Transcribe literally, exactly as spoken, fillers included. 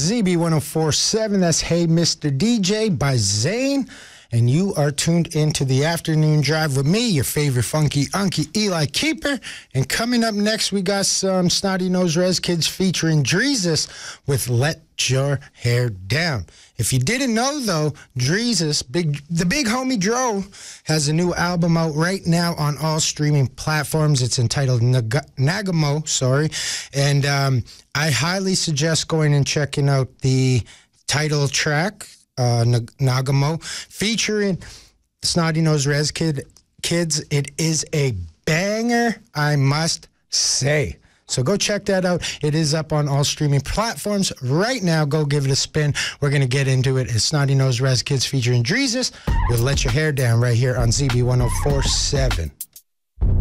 Z B one oh four point seven. That's Hey Mister D J by Zane. And you are tuned into the afternoon drive with me, your favorite funky unky Eli Keeper. And coming up next, we got some Snotty Nose Rez Kids featuring Dreezus with Let Your Hair Down. If you didn't know, though, Dreezus, big, the big homie Dro, has a new album out right now on all streaming platforms. It's entitled Nag- Nagamo, sorry. And um, I highly suggest going and checking out the title track, Uh, Nagamo, featuring Snotty Nose Rez Kid Kids. It is a banger, I must say. So go check that out. It is up on all streaming platforms right now. Go give it a spin. We're going to get into it. It's Snotty Nose Rez Kids featuring Dreezus with Let Your Hair Down right here on Z B one oh four point seven.